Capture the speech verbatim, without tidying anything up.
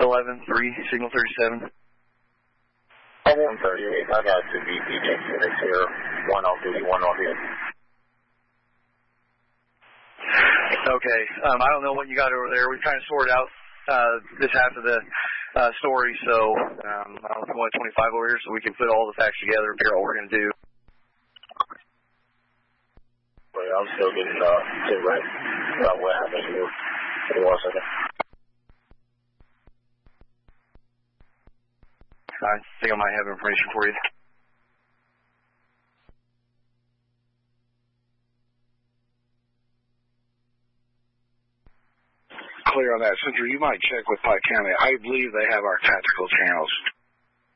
eleven three, signal thirty-seven. one thirty-eight, I got two B P Phoenix here, one off duty, one off here. Okay, um, I don't know what you got over there. We've kind of sorted out uh, this half of the uh, story, so um, I don't know if we want twenty-five over here so we can put all the facts together and figure out what we're going to do. Well, I'm still getting uh, sit right about what happened here. Give me one second. I think I might have information for you. Clear on that. Central, you might check with Pike County. I believe they have our tactical channels